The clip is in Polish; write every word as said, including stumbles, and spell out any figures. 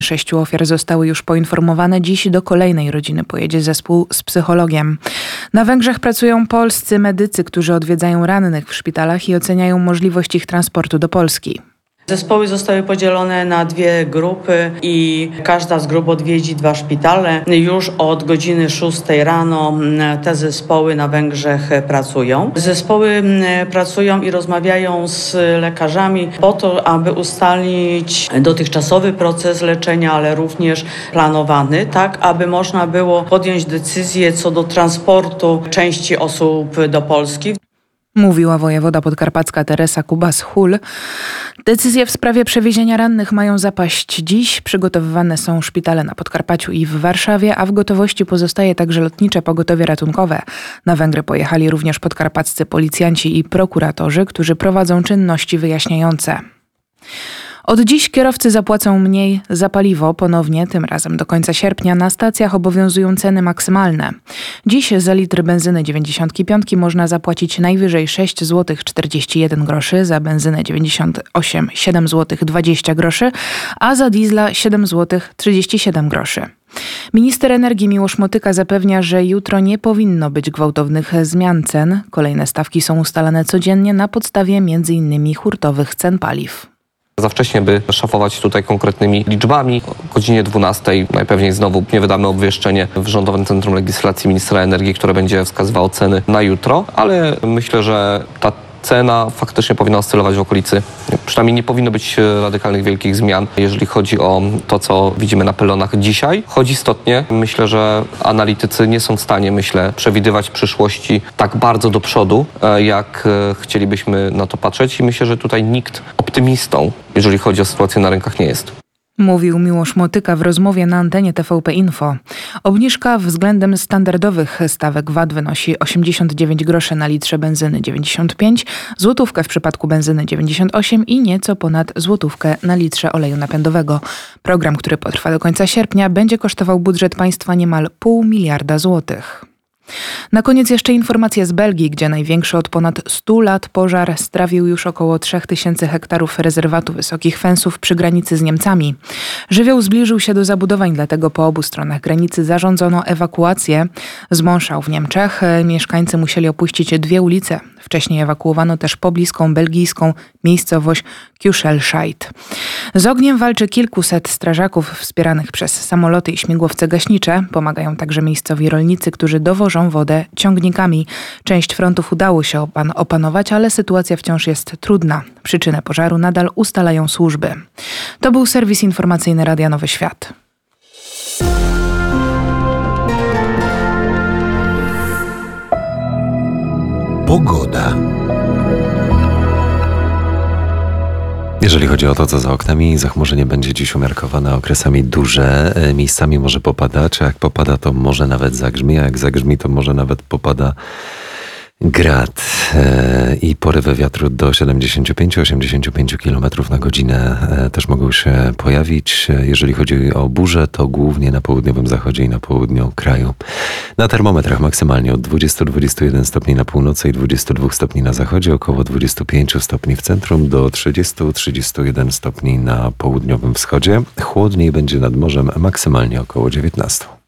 Sześciu ofiar zostały już poinformowane. Dziś do kolejnej rodziny pojedzie zespół z psychologiem. Na Węgrzech pracują polscy medycy, którzy odwiedzają rannych w szpitalach i oceniają możliwość ich transportu do Polski. Zespoły zostały podzielone na dwie grupy i każda z grup odwiedzi dwa szpitale. Już od godziny szóstej rano te zespoły na Węgrzech pracują. Zespoły pracują i rozmawiają z lekarzami po to, aby ustalić dotychczasowy proces leczenia, ale również planowany, tak aby można było podjąć decyzję co do transportu części osób do Polski. Mówiła wojewoda podkarpacka Teresa Kubas-Hul. Decyzje w sprawie przewiezienia rannych mają zapaść dziś. Przygotowywane są szpitale na Podkarpaciu i w Warszawie, a w gotowości pozostaje także lotnicze pogotowie ratunkowe. Na Węgry pojechali również podkarpaccy policjanci i prokuratorzy, którzy prowadzą czynności wyjaśniające. Od dziś kierowcy zapłacą mniej za paliwo. Ponownie, tym razem do końca sierpnia, na stacjach obowiązują ceny maksymalne. Dziś za litr benzyny dziewięćdziesiąt pięć można zapłacić najwyżej sześć złotych czterdzieści jeden groszy, za benzynę dziewięćdziesiąt osiem siedem złotych dwadzieścia groszy, a za diesla siedem złotych trzydzieści siedem groszy. Minister energii Miłosz Motyka zapewnia, że jutro nie powinno być gwałtownych zmian cen. Kolejne stawki są ustalane codziennie na podstawie między innymi hurtowych cen paliw. Za wcześnie, by szafować tutaj konkretnymi liczbami. O godzinie dwunastej najpewniej znowu nie wydamy obwieszczenie w Rządowym Centrum Legislacji Ministra Energii, które będzie wskazywało ceny na jutro, ale myślę, że ta cena faktycznie powinna oscylować w okolicy. Przynajmniej nie powinno być radykalnych, wielkich zmian, jeżeli chodzi o to, co widzimy na pylonach dzisiaj. Choć istotnie, myślę, że analitycy nie są w stanie, myślę, przewidywać przyszłości tak bardzo do przodu, jak chcielibyśmy na to patrzeć i myślę, że tutaj nikt optymistą, jeżeli chodzi o sytuację na rynkach, nie jest. Mówił Miłosz Motyka w rozmowie na antenie T V P Info. Obniżka względem standardowych stawek V A T wynosi osiemdziesiąt dziewięć groszy na litrze benzyny dziewięćdziesiąt pięć, złotówkę w przypadku benzyny dziewięćdziesiąt osiem i nieco ponad złotówkę na litrze oleju napędowego. Program, który potrwa do końca sierpnia, będzie kosztował budżet państwa niemal pół miliarda złotych. Na koniec jeszcze informacje z Belgii, gdzie największy od ponad stu lat pożar strawił już około trzech tysięcy hektarów rezerwatu wysokich fensów przy granicy z Niemcami. Żywioł zbliżył się do zabudowań, dlatego po obu stronach granicy zarządzono ewakuację. Z Monschau w Niemczech mieszkańcy musieli opuścić dwie ulice. Wcześniej ewakuowano też pobliską belgijską miejscowość Kuschelscheid. Z ogniem walczy kilkuset strażaków wspieranych przez samoloty i śmigłowce gaśnicze. Pomagają także miejscowi rolnicy, którzy dowożą wodę ciągnikami. Część frontów udało się opan- opanować, ale sytuacja wciąż jest trudna. Przyczynę pożaru nadal ustalają służby. To był serwis informacyjny Radia Nowy Świat. Pogoda. Jeżeli chodzi o to, co za oknami, zachmurzenie będzie dziś umiarkowane, okresami duże. Miejscami może popadać, a jak popada, to może nawet zagrzmi, a jak zagrzmi, to może nawet popada grad i porywy wiatru do siedemdziesiąt pięć do osiemdziesięciu pięciu kilometrów na godzinę też mogą się pojawić. Jeżeli chodzi o burzę, to głównie na południowym zachodzie i na południu kraju. Na termometrach maksymalnie od dwudziestu do dwudziestu jeden stopni na północy i dwudziestu dwóch stopni na zachodzie, około dwudziestu pięciu stopni w centrum, do trzydziestu do trzydziestu jeden stopni na południowym wschodzie. Chłodniej będzie nad morzem, maksymalnie około dziewiętnastu.